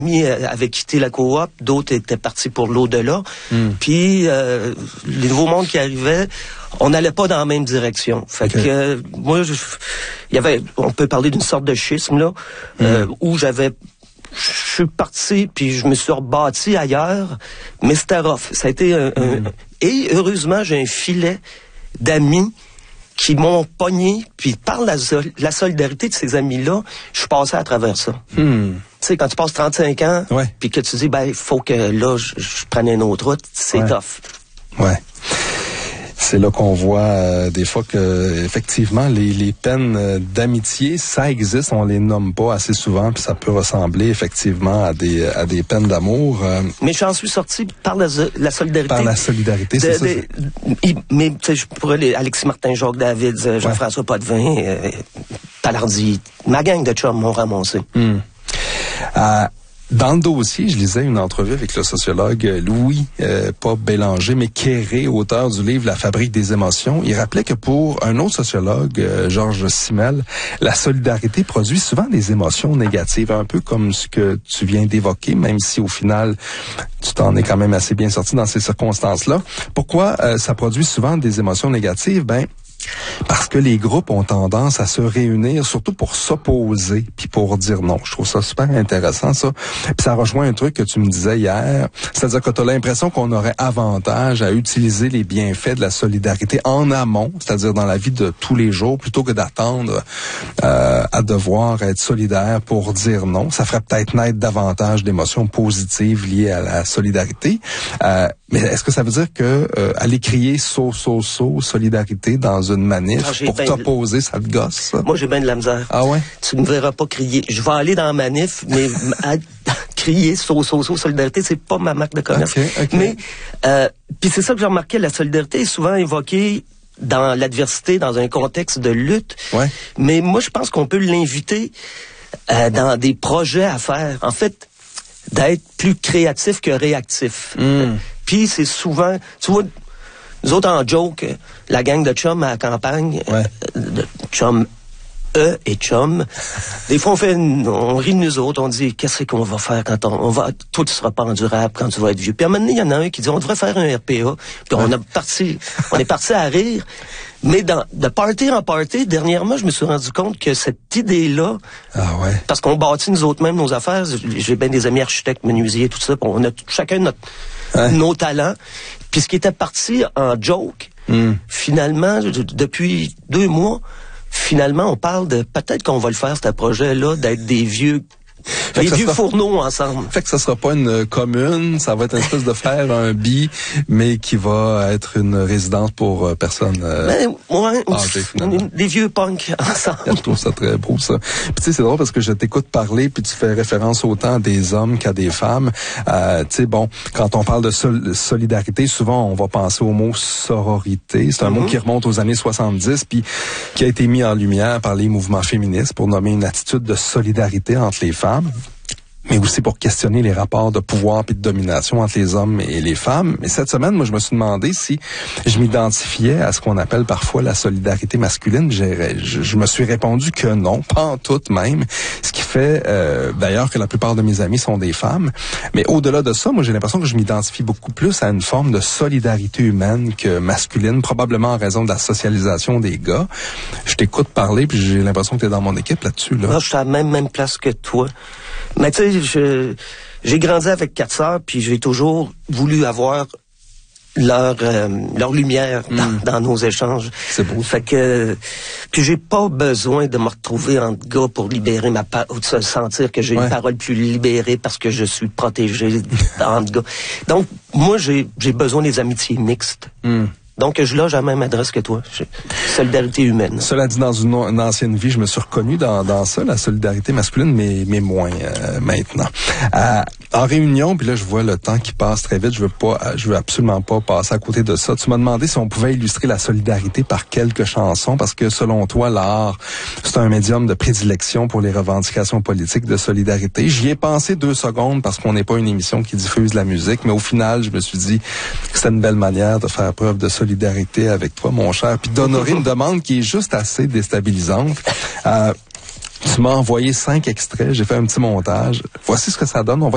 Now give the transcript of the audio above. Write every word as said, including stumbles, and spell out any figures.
amis avaient quitté la coop, d'autres étaient partis pour l'au-delà. Mm. Puis euh, les nouveaux mondes qui arrivaient, on n'allait pas dans la même direction. Fait okay. que euh, moi, il y avait, on peut parler d'une sorte de schisme là, mm. euh, où j'avais, je suis parti puis je me suis rebâti ailleurs, mais c'était rough. Ça a été un, mm. un et heureusement j'ai un filet d'amis qui m'ont pogné, puis par la, la solidarité de ces amis-là, je suis passé à travers ça. Hmm. Tu sais, quand tu passes trente-cinq ans, ouais. puis que tu dis, ben, il faut que là, je, je prenne une autre route, c'est ouais. tough. Ouais. C'est là qu'on voit euh, des fois que effectivement les, les peines euh, d'amitié, ça existe, on les nomme pas assez souvent, puis ça peut ressembler effectivement à des à des peines d'amour. Euh, mais j'en suis sorti par la, la solidarité. Par la solidarité, de, c'est ça. De, il, mais tu sais, je pourrais les Alexis Martin, Jacques David, Jean-François ouais. Potvin, euh, Palardi, ma gang de chums m'ont ramassé. Mm. Euh, Dans le dossier, je lisais une entrevue avec le sociologue Louis, euh, pas Bélanger, mais Quéré, auteur du livre La fabrique des émotions. Il rappelait que pour un autre sociologue, euh, Georges Simmel, la solidarité produit souvent des émotions négatives, un peu comme ce que tu viens d'évoquer, même si au final, tu t'en es quand même assez bien sorti dans ces circonstances-là. Pourquoi euh, ça produit souvent des émotions négatives? Ben, parce que les groupes ont tendance à se réunir, surtout pour s'opposer, puis pour dire non. Je trouve ça super intéressant, ça. Puis ça rejoint un truc que tu me disais hier, c'est-à-dire que tu as l'impression qu'on aurait avantage à utiliser les bienfaits de la solidarité en amont, c'est-à-dire dans la vie de tous les jours, plutôt que d'attendre euh, à devoir être solidaire pour dire non. Ça ferait peut-être naître davantage d'émotions positives liées à la solidarité. Euh, mais est-ce que ça veut dire que euh, aller crier « so, so, so » solidarité dans une manif ah, pour t'opposer, de... ça te gosse, ça? Moi, j'ai bien de la misère. Ah ouais? Tu ne me verras pas crier. Je vais aller dans la manif, mais à... crier so, so, so, solidarité, c'est pas ma marque de commerce. Okay, okay. Mais, euh, puis c'est ça que j'ai remarqué, la solidarité est souvent évoquée dans l'adversité, dans un contexte de lutte. Ouais. Mais moi, je pense qu'on peut l'inviter euh, dans des projets à faire. En fait, d'être plus créatif que réactif. Mm. Puis c'est souvent, tu vois, nous autres en joke, la gang de chums à la campagne, ouais. euh, de chums E et chums, des fois on fait, une, on rit de nous autres, on dit qu'est-ce qu'on va faire quand on, on va, toi tu seras pas endurable quand tu vas être vieux. Puis à un moment donné, il y en a un qui dit on devrait faire un R P A. Puis ouais. on a parti, on est parti à rire. Mais dans, de party en party, dernièrement, je me suis rendu compte que cette idée-là, ah ouais. parce qu'on bâtit nous autres mêmes nos affaires, j'ai bien des amis architectes, menuisiers, tout ça, on a chacun notre, ouais. nos talents. Puis ce qui était parti en joke, mm. finalement, depuis deux mois, finalement, on parle de peut-être qu'on va le faire, ce projet-là, d'être des vieux les vieux sera... fourneaux ensemble. Fait que ça sera pas une commune, ça va être une espèce de faire un bi, mais qui va être une résidence pour euh, personnes. Euh... Ben, ouais, âgées, des vieux punks ensemble. Je trouve ça très beau, ça. Puis tu sais, c'est drôle parce que je t'écoute parler, puis tu fais référence autant à des hommes qu'à des femmes. Euh, tu sais, bon, quand on parle de sol- solidarité, souvent on va penser au mot sororité. C'est un mm-hmm. mot qui remonte aux années soixante-dix, puis qui a été mis en lumière par les mouvements féministes pour nommer une attitude de solidarité entre les femmes, mais aussi pour questionner les rapports de pouvoir et de domination entre les hommes et les femmes. Mais cette semaine, moi, je me suis demandé si je m'identifiais à ce qu'on appelle parfois la solidarité masculine. J'ai, je, je me suis répondu que non, pas en tout même, ce qui fait euh, d'ailleurs que la plupart de mes amis sont des femmes. Mais au-delà de ça, moi, j'ai l'impression que je m'identifie beaucoup plus à une forme de solidarité humaine que masculine, probablement en raison de la socialisation des gars. Je t'écoute parler, puis j'ai l'impression que tu es dans mon équipe là-dessus. Là. Moi, je suis à la même, même place que toi. Mais tu sais, je, j'ai grandi avec quatre sœurs, puis j'ai toujours voulu avoir leur euh, leur lumière dans, mm. dans nos échanges. C'est beau. Fait que puis j'ai pas besoin de me retrouver entre gars pour libérer ma parole, ou de se sentir que j'ai ouais. une parole plus libérée parce que je suis protégé entre gars. Donc moi j'ai j'ai besoin des amitiés mixtes. Mm. Donc, je loge à la même adresse que toi. Solidarité humaine. Cela dit, dans une, une ancienne vie, je me suis reconnu dans, dans ça, la solidarité masculine, mais, mais moins euh, maintenant. Euh, en réunion, puis là, je vois le temps qui passe très vite. Je veux pas, je veux absolument pas passer à côté de ça. Tu m'as demandé si on pouvait illustrer la solidarité par quelques chansons, parce que selon toi, l'art, c'est un médium de prédilection pour les revendications politiques de solidarité. J'y ai pensé deux secondes parce qu'on n'est pas une émission qui diffuse la musique, mais au final, je me suis dit que c'était une belle manière de faire preuve de solidarité. solidarité avec toi, mon cher, puis d'honorer une demande qui est juste assez déstabilisante. Euh, tu m'as envoyé cinq extraits, j'ai fait un petit montage. Voici ce que ça donne. On va